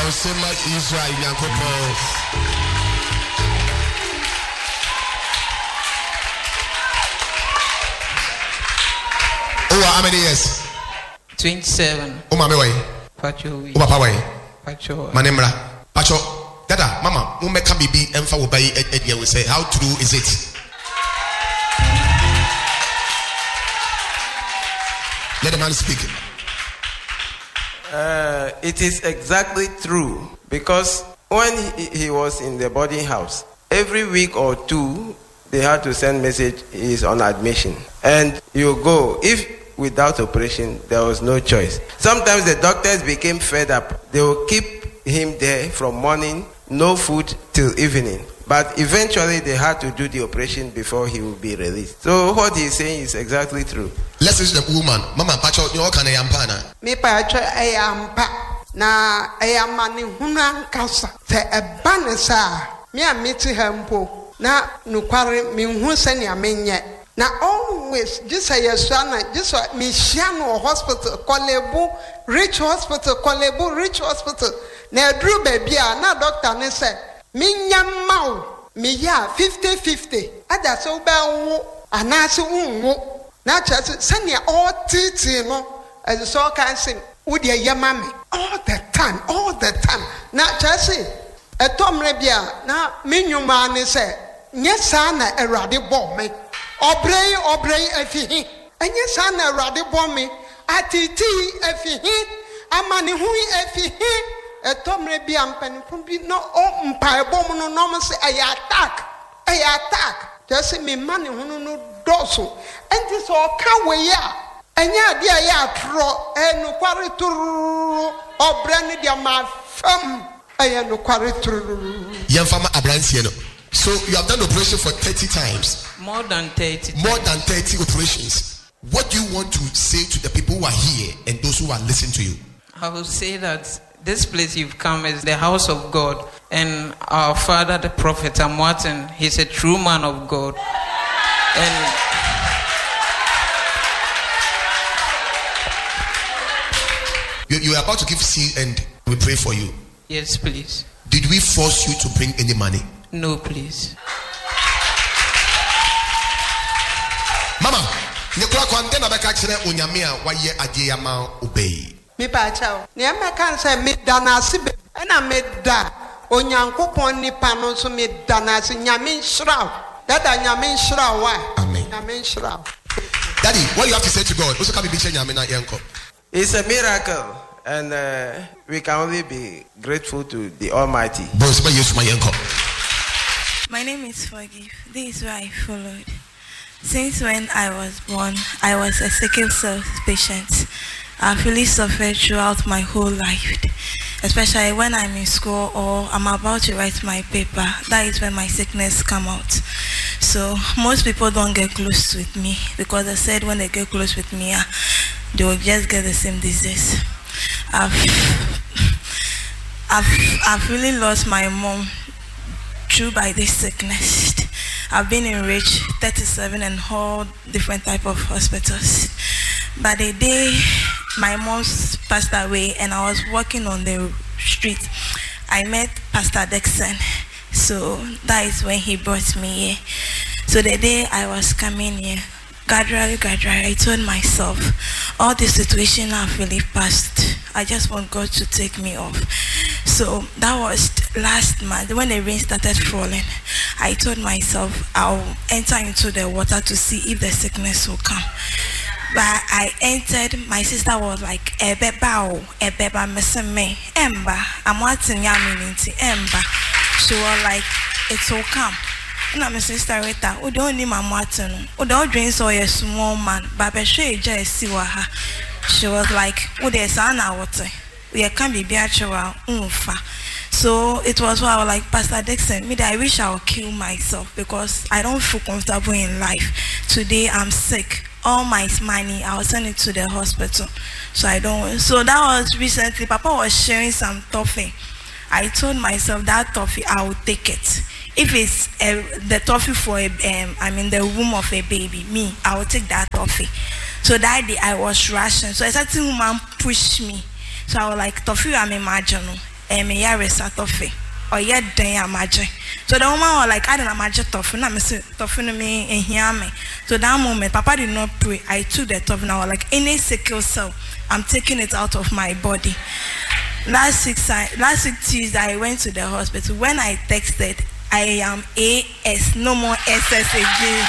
Sema Israel Yankopo. Oh, how many years? 27. Oh, my way. Pacho. Oh, papa way. Pacho. Manemra. Pacho. Dada, mama, who make a baby and for by Edia will say, how true is it? Let the man speak. It is exactly true, because when he was in the boarding house, every week or two they had to send message he is on admission, and you go. If without operation there was no choice. Sometimes the doctors became fed up. They will keep him there from morning, no food till evening. But eventually they had to do the operation before he will be released. So what he's saying is exactly true. Let's listen to the woman. Mama Pacho, you can yampana. Me Pacho ayampa na ayamani huna kasa te ebanesa me amiti hempo na nukware me hu sene amenye na always just say yesana just me shiano hospital Kolebu Rich Hospital na edru baby na doctor ne say Minyamau, miya 50-50. Ada so be wo anase unwo. Na chase senia all titi no as so can sing. Udi yamame all the time. Na chase etomre bia na minyuma ne se nyesa na erade bom me. Obrey afihi. Enye sa na erade bom me. Atiti afihi. Amani hui afihi. Etomre bi ampani pumbi no o mpaebom no no se attack just me mani hunu no doso enti so ka we ya enya ade ya atro enu kware turu obra ne dia ma fam ayenu kware turu yemfama abrantie no. So you have done operation for 30 times. More than 30 operations. What do you want to say to the people who are here and those who are listening to you? I will say that this place you've come is the house of God, and our father, the prophet Amwatan, he's a true man of God. And you are about to give seed and we pray for you. Yes, please. Did we force you to bring any money? No, please. Mama, Nicola Quantena Bacachina Unyamia, why ye Adiama obey. Me pacha ne ameka say me danase be na me da onyankopon nipa no so me danase nyame nshraw dada nyame nshraw wa amen nyame nshraw. Daddy, what you have to say to God? Also can be nyame na yenko. It's a miracle, and we can only be grateful to the Almighty. My name is Forgive. This is where I followed. Since when I was born, I was a sickle cell patient. I've really suffered throughout my whole life, especially when I'm in school or I'm about to write my paper. That is when my sickness come out. So most people don't get close with me because they said when they get close with me, they will just get the same disease. I've really lost my mom through by this sickness. I've been in Rich 37 and all different type of hospitals. But the day my mom passed away and I was walking on the street, I met Pastor Dixon. So that is when he brought me here. So the day I was coming here, gradually, I told myself, all the situation I've really passed, I just want God to take me off. So that was last month when the rain started falling. I told myself I'll enter into the water to see if the sickness will come. But I entered, my sister was like, Ebeba missing me, Emba, I'm watching Yaminity, Emba. She was like, it will come. And I'm a sister Rita, who don't need my Martin, who don't drink so a small man, but I say just see what her. She was like, oh, there's an water. We can't be natural, So it was why I was like, Pastor Dixon, I wish I would kill myself because I don't feel comfortable in life. Today I'm sick. All my money, I will send it to the hospital. So I don't. So that was recently, Papa was sharing some toffee. I told myself that toffee, I will take it. If it's the toffee for the womb of a baby, I will take that toffee. So that day I was rushing. So a certain woman pushed me. So I was like, toffee, I'm imagining. yaresa tofe or yet day amaje. So the woman was like, I don't imagine tofe. Na me say tofe no me hear me. So that moment, Papa did not pray. I took the tofe and I was like, any sickle cell, I'm taking it out of my body. Last week Tuesday, I went to the hospital. When I texted, I am AS, no more SS again.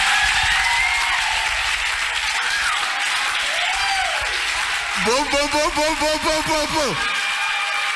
Boom.